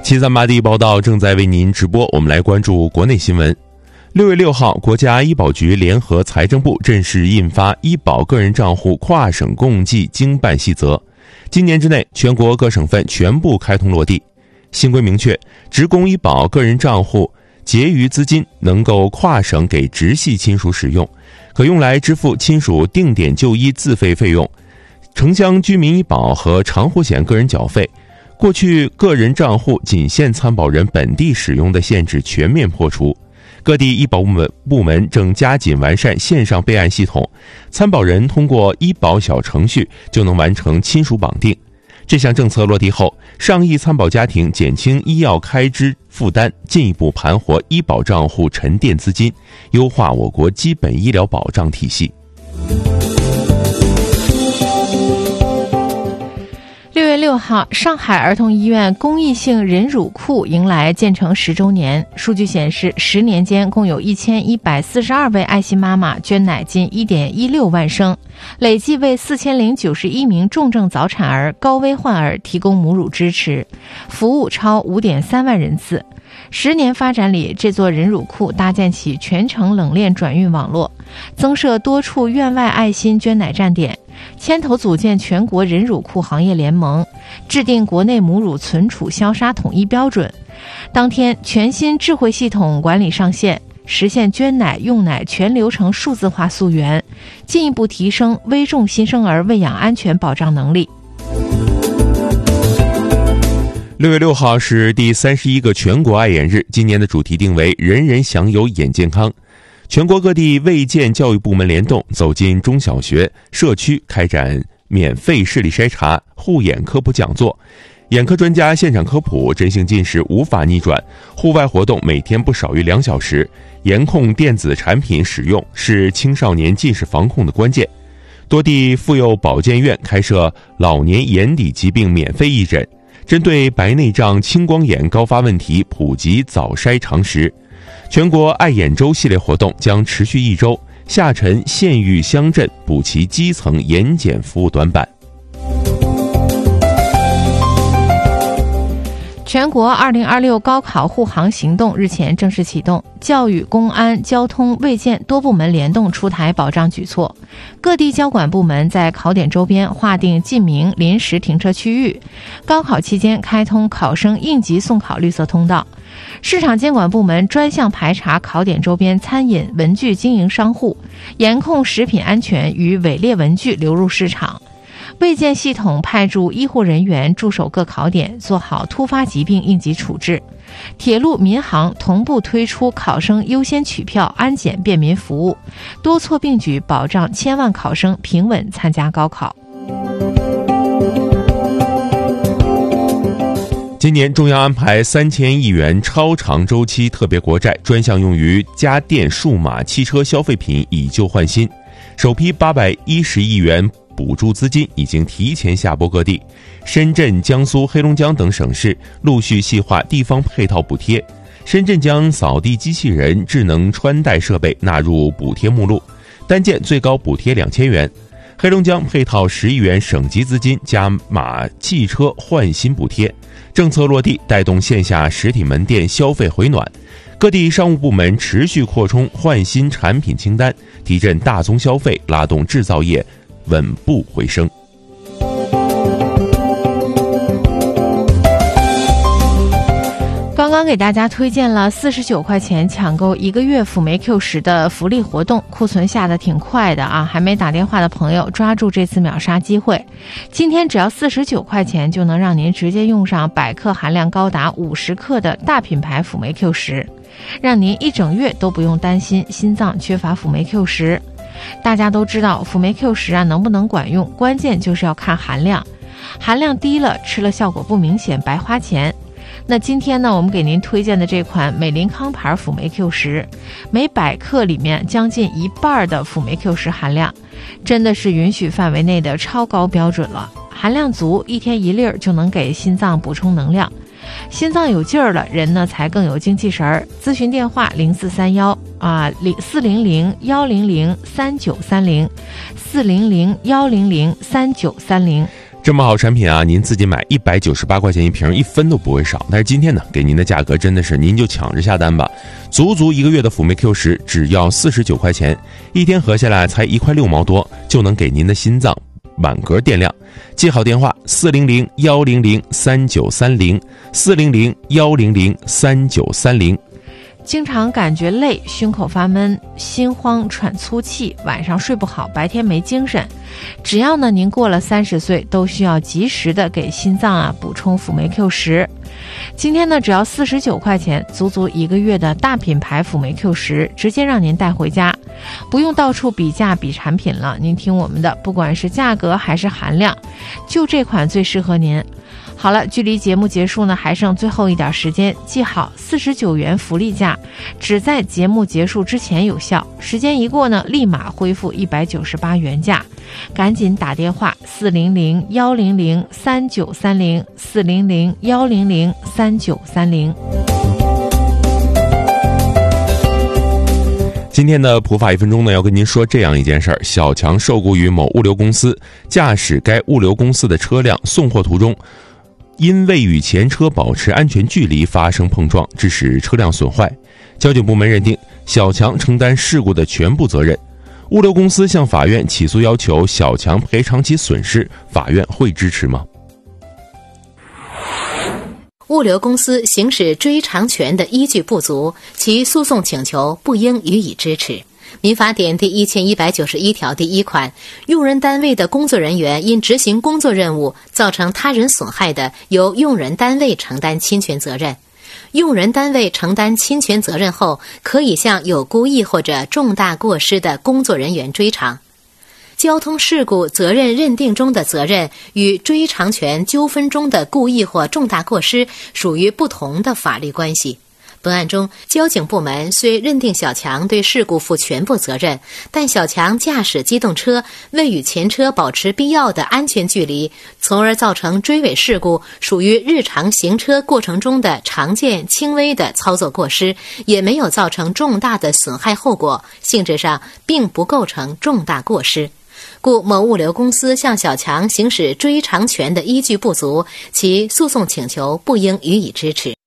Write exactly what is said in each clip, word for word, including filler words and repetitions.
七三八第一报道正在为您直播，我们来关注国内新闻。六月六号，国家医保局联合财政部正式印发《医保个人账户跨省共计经办细则》，今年之内，全国各省份全部开通落地。新规明确，职工医保个人账户结余资金能够跨省给直系亲属使用，可用来支付亲属定点就医自费费用、城乡居民医保和长护险个人缴费。过去个人账户仅限参保人本地使用的限制全面破除，各地医保部门部门正加紧完善线上备案系统，参保人通过医保小程序就能完成亲属绑定。这项政策落地后，上亿参保家庭减轻医药开支负担，进一步盘活医保账户沉淀资金，优化我国基本医疗保障体系。 六月六号，上海儿童医院公益性人乳库迎来建成十周年。数据显示，十年间共有一千一百四十二位爱心妈妈捐奶近一点一六万升，累计为四千零九十一名重症早产儿、高危患儿提供母乳支持，服务超五点三万人次。十年发展里，这座人乳库搭建起全程冷链转运网络，增设多处院外爱心捐奶站点，牵头组建全国人乳库行业联盟，制定国内母乳存储消杀统一标准。当天，全新智慧系统管理上线，实现捐奶用奶全流程数字化溯源，进一步提升危重新生儿喂养安全保障能力。 六月六号是第三十一个全国爱眼日，今年的主题定为人人享有眼健康。全国各地卫健教育部门联动，走进中小学、社区，开展免费视力筛查、护眼科普讲座，眼科专家现场科普，真性近视无法逆转，户外活动每天不少于两小时，严控电子产品使用是青少年近视防控的关键。多地妇幼保健院开设老年眼底疾病免费义诊，针对白内障、青光眼高发问题普及早筛常识。全国爱眼周系列活动将持续一周，下沉县域乡镇补齐基层眼检服务短板。 全国二零二六高考护航行动日前正式启动，教育、公安、交通、卫健多部门联动出台保障举措。各地交管部门在考点周边划定禁鸣临时停车区域，高考期间开通考生应急送考绿色通道。市场监管部门专项排查考点周边餐饮、文具经营商户，严控食品安全与伪劣文具流入市场。卫健系统派驻医护人员驻守各考点，做好突发疾病应急处置。铁路、民航同步推出考生优先取票、安检便民服务，多措并举，保障千万考生平稳参加高考。 今年中央安排三千亿元超长周期特别国债，专项用于家电、数码、汽车消费品以旧换新，首批八百一十亿元补助资金已经提前下拨各地，深圳、江苏、黑龙江等省市陆续细化地方配套补贴。深圳将扫地机器人、智能穿戴设备纳入补贴目录，单件最高补贴两千元。黑龙江配套十亿元省级资金加码汽车换新补贴，政策落地带动线下实体门店消费回暖。各地商务部门持续扩充换新产品清单，提振大宗消费，拉动制造业稳步回升。 刚刚给大家推荐了四十九块钱抢购一个月辅酶 Q 十的福利活动，库存下的挺快的啊！还没打电话的朋友抓住这次秒杀机会，今天只要四十九块钱就能让您直接用上百克含量高达五十克的大品牌辅酶 Q 十，让您一整月都不用担心心脏缺乏辅酶 Q 十。大家都知道辅酶 Q 十啊能不能管用，关键就是要看含量，含量低了吃了效果不明显，白花钱。那今天呢，我们给您推荐的这款美林康牌辅酶 Q 十，每百克里面将近一半的辅酶 Q 十含量，真的是允许范围内的超高标准了。含量足，一天一粒就能给心脏补充能量。心脏有劲儿了，人呢才更有精气神儿。咨询电话零四三幺啊零四零零幺零零三九三零四零零幺零零三九三零。 这么好产品啊，您自己买一百九十八块钱一瓶，一分都不会少。但是今天呢，给您的价格真的是您就抢着下单吧，足足一个月的辅酶 Q 十只要四十九块钱，一天合下来才一块六毛多，就能给您的心脏满格电量。记好电话：四零零幺零零三九三零，四零零幺零零三九三零。 经常感觉累，胸口发闷，心慌喘粗气，晚上睡不好，白天没精神，只要呢您过了三十岁，都需要及时的给心脏啊补充辅酶 Q 十。今天呢只要四十九块钱，足足一个月的大品牌辅酶 Q 十，直接让您带回家，不用到处比价比产品了。您听我们的，不管是价格还是含量，就这款最适合您。好了，距离节目结束呢还剩最后一点时间，记好四十九元福利价，只在节目结束之前有效，时间一过呢立马恢复一百九十八原价，赶紧打电话四零零幺零零三九三零，四零零幺零零三九三零。 今天的普法一分钟呢，要跟您说这样一件事儿：小强受雇于某物流公司，驾驶该物流公司的车辆送货途中，因未与前车保持安全距离发生碰撞，致使车辆损坏。交警部门认定小强承担事故的全部责任。物流公司向法院起诉，要求小强赔偿其损失，法院会支持吗？ 物流公司行使追偿权的依据不足，其诉讼请求不应予以支持。民法典第一千一百九十一条第一款，用人单位的工作人员因执行工作任务造成他人损害的，由用人单位承担侵权责任。用人单位承担侵权责任后，可以向有故意或者重大过失的工作人员追偿。交通事故责任认定中的责任与追偿权纠纷中的故意或重大过失属于不同的法律关系。本案中，交警部门虽认定小强对事故负全部责任，但小强驾驶机动车未与前车保持必要的安全距离，从而造成追尾事故，属于日常行车过程中的常见轻微的操作过失，也没有造成重大的损害后果，性质上并不构成重大过失。故某物流公司向小强行使追偿权的依据不足，其诉讼请求不应予以支持。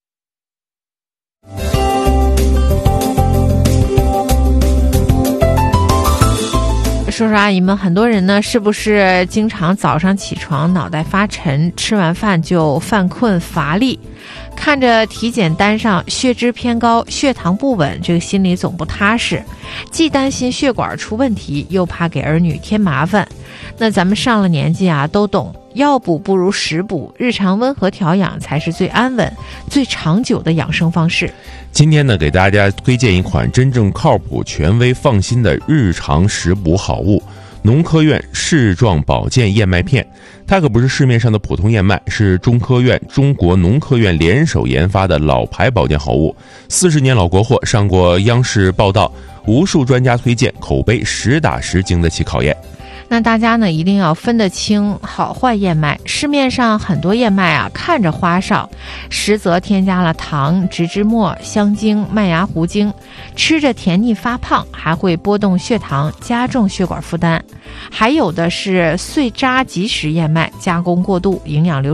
叔叔阿姨们，很多人呢是不是经常早上起床脑袋发沉，吃完饭就犯困乏力，看着体检单上血脂偏高，血糖不稳，这个心里总不踏实，既担心血管出问题，又怕给儿女添麻烦。那咱们上了年纪啊都懂，药补不如食补，日常温和调养才是最安稳最长久的养生方式。 今天呢，给大家推荐一款真正靠谱、权威、放心的日常食补好物——农科院视状保健燕麦片。它可不是市面上的普通燕麦，是中科院、中国农科院联手研发的老牌保健好物，四十年老国货，上过央视报道，无数专家推荐，口碑实打实经得起考验。 那大家呢一定要分得清好坏燕麦，市面上很多燕麦啊看着花哨，实则添加了糖、植脂末、香精、麦芽糊精，吃着甜腻发胖，还会波动血糖，加重血管负担。还有的是碎渣即食燕麦，加工过度，营养流